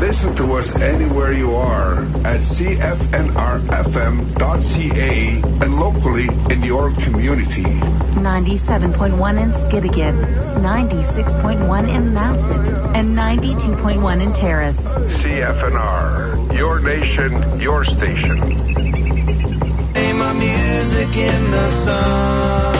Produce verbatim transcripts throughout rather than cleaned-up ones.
Listen to us anywhere you are at c f n r f m dot c a and locally in your community. ninety-seven point one in Skidegate, ninety-six point one in Masset, and ninety-two point one in Terrace. C F N R, your nation, your station. Play my music in the sun.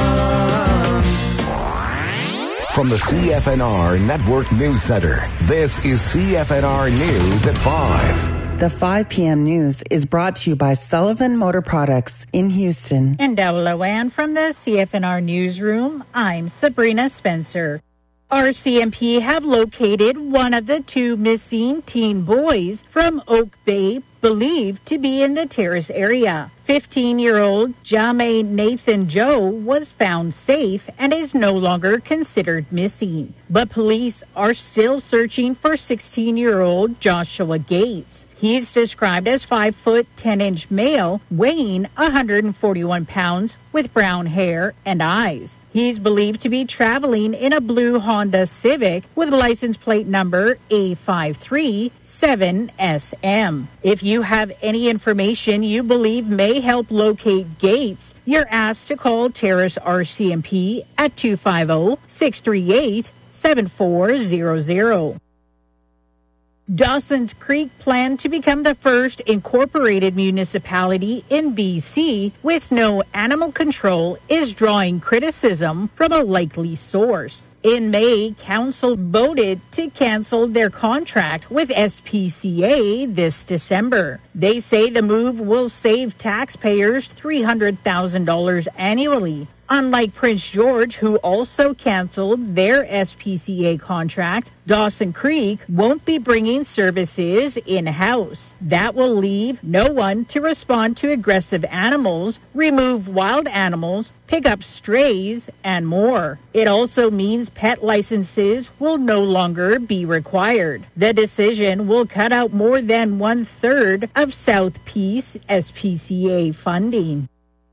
From the C F N R Network News Center, this is C F N R News at five. The five p.m. news is brought to you by Sullivan Motor Products in Houston. And Della Ann from the C F N R Newsroom, I'm Sabrina Spencer. R C M P have located one of the two missing teen boys from Oak Bay, believed to be in the Terrace area. fifteen-year-old Jame Nathan Joe was found safe and is no longer considered missing. But police are still searching for sixteen-year-old Joshua Gates. He's described as five foot ten inch male, weighing one hundred forty-one pounds, with brown hair and eyes. He's believed to be traveling in a blue Honda Civic with license plate number A five three seven S M. If you have any information you believe may help locate Gates, you're asked to call Terrace R C M P at two five zero, six three eight, seven four zero zero. Dawson's Creek planned to become the first incorporated municipality in B C with no animal control is drawing criticism from a likely source. In May, Council voted to cancel their contract with S P C A this December. They say the move will save taxpayers three hundred thousand dollars annually. Unlike Prince George, who also canceled their S P C A contract, Dawson Creek won't be bringing services in-house. That will leave no one to respond to aggressive animals, remove wild animals, pick up strays, and more. It also means pet licenses will no longer be required. The decision will cut out more than one-third of South Peace S P C A funding.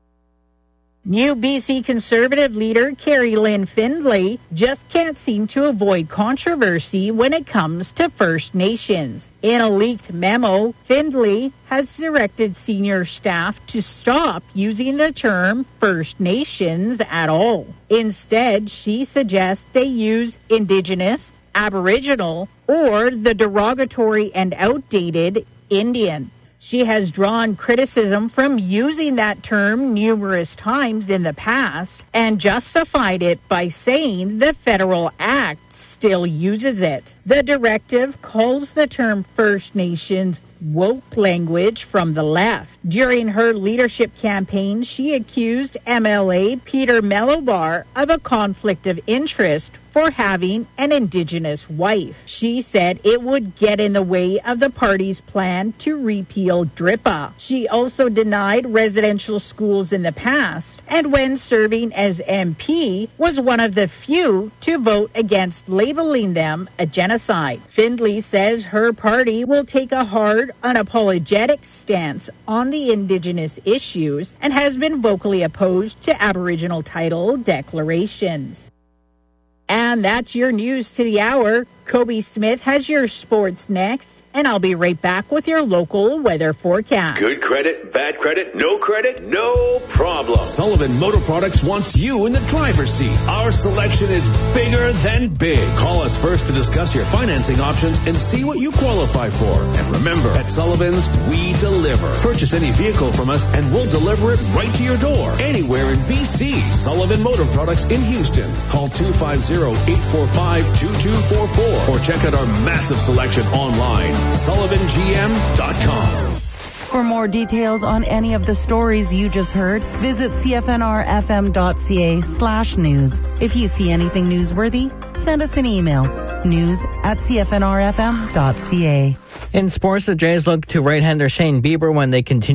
New B C Conservative leader Carrie Lynn Findlay just can't seem to avoid controversy when it comes to First Nations. In a leaked memo, Findlay has directed senior staff to stop using the term First Nations at all. Instead, she suggests they use Indigenous, Aboriginal, or the derogatory and outdated Indian. She has drawn criticism from using that term numerous times in the past and justified it by saying the federal act still uses it. The directive calls the term First Nations woke language from the left. During her leadership campaign, she accused M L A Peter Melobar of a conflict of interest for having an Indigenous wife. She said it would get in the way of the party's plan to repeal D R I P A. She also denied residential schools in the past, and when serving as M P, was one of the few to vote against labeling them a genocide. Findlay says her party will take a hard, unapologetic stance on the Indigenous issues and has been vocally opposed to Aboriginal title declarations. And that's your news to the hour. Kobe Smith has your sports next, and I'll be right back with your local weather forecast. Good credit, bad credit, no credit, no problem. Sullivan Motor Products wants you in the driver's seat. Our selection is bigger than big. Call us first to discuss your financing options and see what you qualify for. And remember, at Sullivan's, we deliver. Purchase any vehicle from us and we'll deliver it right to your door. Anywhere in B C. Sullivan Motor Products in Houston. Call two five zero, eight four five, two two four four or check out our massive selection online. Sullivan G M dot com. For more details on any of the stories you just heard, visit C F N R F M dot C A slash news. If you see anything newsworthy, send us an email. News at C F N R F M dot C A. In sports, the Jays look to right-hander Shane Bieber when they continue